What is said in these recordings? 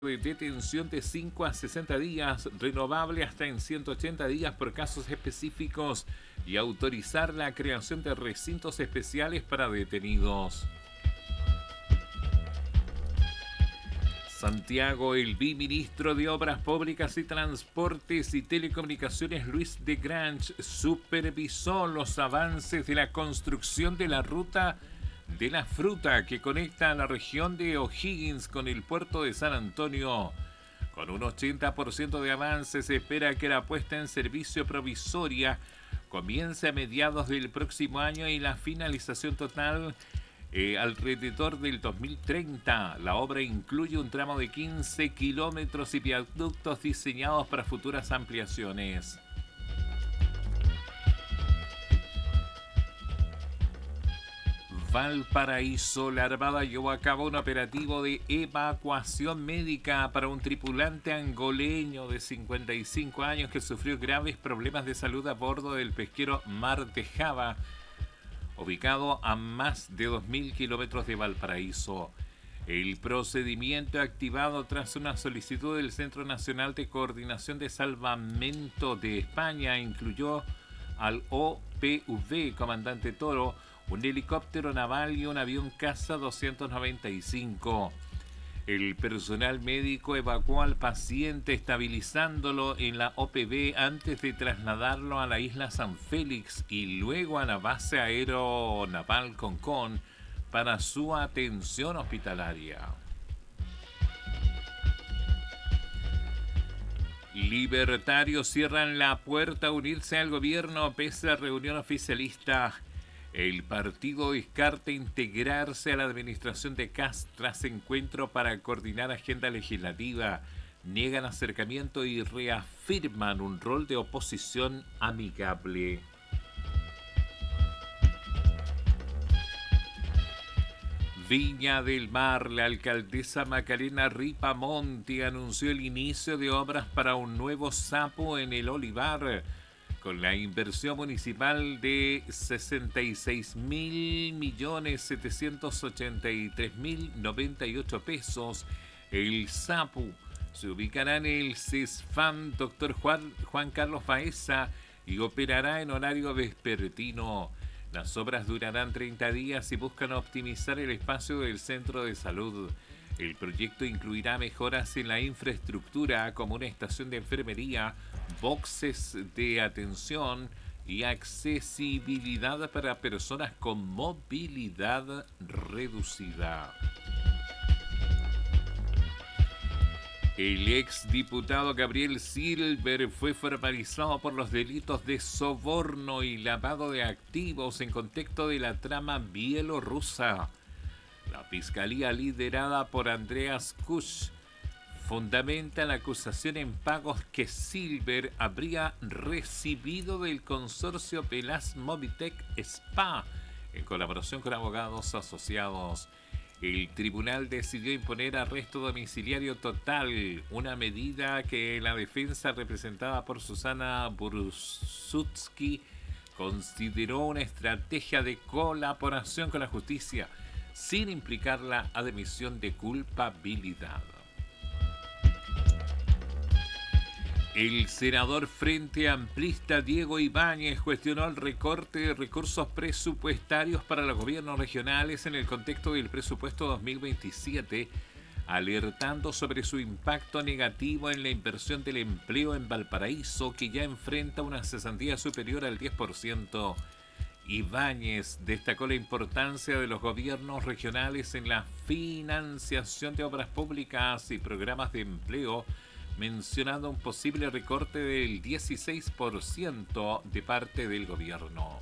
de detención de 5 a 60 días, renovable hasta en 180 días por casos específicos, y autorizar la creación de recintos especiales para detenidos. Santiago, el viceministro de Obras Públicas y Transportes y Telecomunicaciones, Luis de Grange, supervisó los avances de la construcción de la ruta de la fruta que conecta a la región de O'Higgins con el puerto de San Antonio. Con un 80% de avance, se espera que la puesta en servicio provisoria comience a mediados del próximo año y la finalización total alrededor del 2030. La obra incluye un tramo de 15 kilómetros y viaductos diseñados para futuras ampliaciones. Valparaíso, la Armada llevó a cabo un operativo de evacuación médica para un tripulante angoleño de 55 años que sufrió graves problemas de salud a bordo del pesquero Mar de Java, ubicado a más de 2.000 kilómetros de Valparaíso. El procedimiento activado tras una solicitud del Centro Nacional de Coordinación de Salvamento de España incluyó al OPV Comandante Toro, un helicóptero naval y un avión Caza 295. El personal médico evacuó al paciente estabilizándolo en la OPV antes de trasladarlo a la isla San Félix y luego a la base aeronaval Concón para su atención hospitalaria. Libertarios cierran la puerta a unirse al gobierno pese a reunión oficialista. El partido descarta integrarse a la administración de Kast tras encuentro para coordinar agenda legislativa. Niegan acercamiento y reafirman un rol de oposición amigable. Viña del Mar, la alcaldesa Macarena Ripamonti anunció el inicio de obras para un nuevo sapo en el Olivar. Con la inversión municipal de 66.783.098 pesos, el SAPU se ubicará en el CESFAM Dr. Juan Carlos Baeza y operará en horario vespertino. Las obras durarán 30 días y buscan optimizar el espacio del centro de salud. El proyecto incluirá mejoras en la infraestructura como una estación de enfermería, boxes de atención y accesibilidad para personas con movilidad reducida. El exdiputado Gabriel Silver fue formalizado por los delitos de soborno y lavado de activos en contexto de la trama bielorrusa. La fiscalía liderada por Andreas Kusch fundamenta la acusación en pagos que Silver habría recibido del consorcio Pelas Movitec SPA en colaboración con abogados asociados. El tribunal decidió imponer arresto domiciliario total, una medida que la defensa representada por Susana Bursutsky consideró una estrategia de colaboración con la justicia, sin implicar la admisión de culpabilidad. El senador Frente Amplista Diego Ibáñez cuestionó el recorte de recursos presupuestarios para los gobiernos regionales en el contexto del presupuesto 2027, alertando sobre su impacto negativo en la inversión del empleo en Valparaíso, que ya enfrenta una cesantía superior al 10%. Ibáñez destacó la importancia de los gobiernos regionales en la financiación de obras públicas y programas de empleo, mencionando un posible recorte del 16% de parte del gobierno.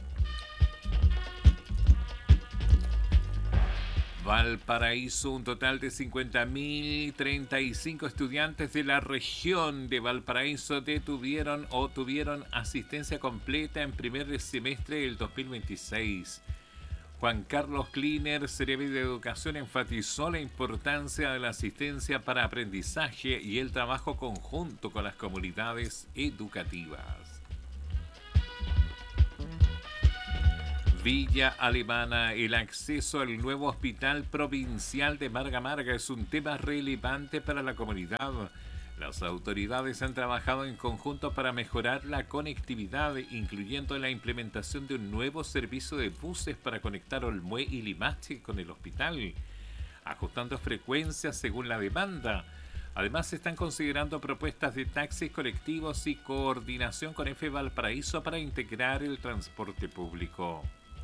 Valparaíso, un total de 50.035 estudiantes de la región de Valparaíso tuvieron asistencia completa en primer semestre del 2026. Juan Carlos Kleiner, Ceremi de Educación, enfatizó la importancia de la asistencia para aprendizaje y el trabajo conjunto con las comunidades educativas. Villa Alemana, el acceso al nuevo hospital provincial de Marga Marga es un tema relevante para la comunidad. Las autoridades han trabajado en conjunto para mejorar la conectividad, incluyendo la implementación de un nuevo servicio de buses para conectar Olmué y Limache con el hospital, ajustando frecuencias según la demanda. Además, se están considerando propuestas de taxis colectivos y coordinación con F. Valparaíso para integrar el transporte público.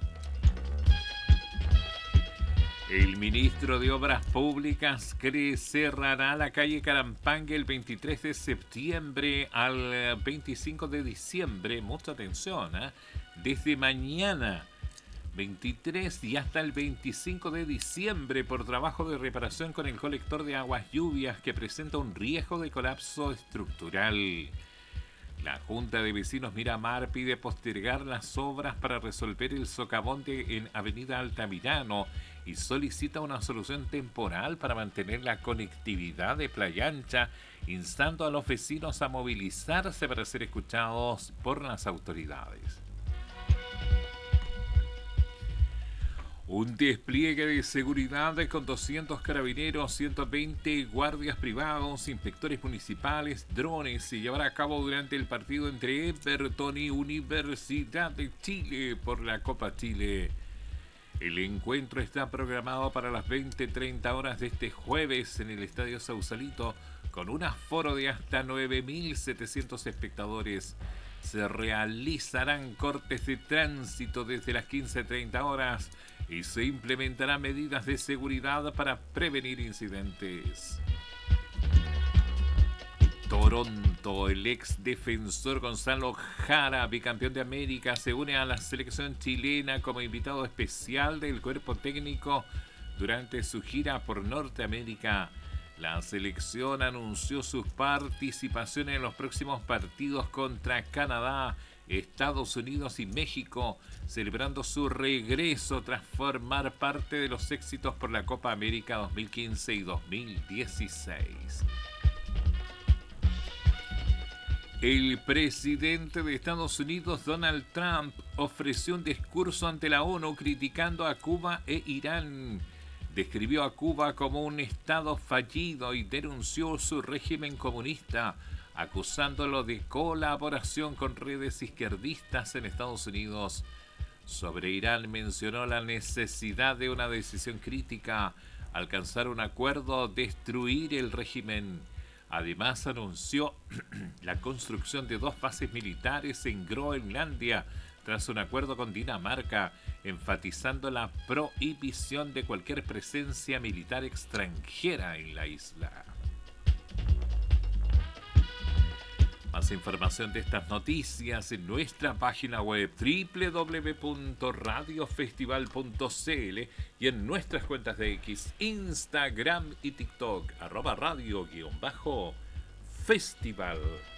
El ministro de Obras Públicas cerrará la calle Carampangue el 23 de septiembre al 25 de diciembre. Mucha atención, desde mañana 23 y hasta el 25 de diciembre por trabajo de reparación con el colector de aguas lluvias que presenta un riesgo de colapso estructural. La Junta de Vecinos Miramar pide postergar las obras para resolver el socavón en Avenida Altamirano y solicita una solución temporal para mantener la conectividad de Playa Ancha, instando a los vecinos a movilizarse para ser escuchados por las autoridades. Un despliegue de seguridad con 200 carabineros, 120 guardias privados, inspectores municipales, drones se llevará a cabo durante el partido entre Everton y Universidad de Chile por la Copa Chile. El encuentro está programado para las 20:30 horas de este jueves en el Estadio Sausalito con un aforo de hasta 9.700 espectadores. Se realizarán cortes de tránsito desde las 15:30 horas y se implementarán medidas de seguridad para prevenir incidentes. Toronto, el ex defensor Gonzalo Jara, bicampeón de América, se une a la selección chilena como invitado especial del cuerpo técnico durante su gira por Norteamérica. La selección anunció su participación en los próximos partidos contra Canadá, Estados Unidos y México, celebrando su regreso tras formar parte de los éxitos por la Copa América 2015 y 2016. El presidente de Estados Unidos, Donald Trump, ofreció un discurso ante la ONU criticando a Cuba e Irán. Describió a Cuba como un estado fallido y denunció su régimen comunista, acusándolo de colaboración con redes izquierdistas en Estados Unidos. Sobre Irán mencionó la necesidad de una decisión crítica, alcanzar un acuerdo, destruir el régimen. Además anunció la construcción de 2 bases militares en Groenlandia tras un acuerdo con Dinamarca, enfatizando la prohibición de cualquier presencia militar extranjera en la isla. Más información de estas noticias en nuestra página web www.radiofestival.cl y en nuestras cuentas de X, Instagram y TikTok @radio_festival.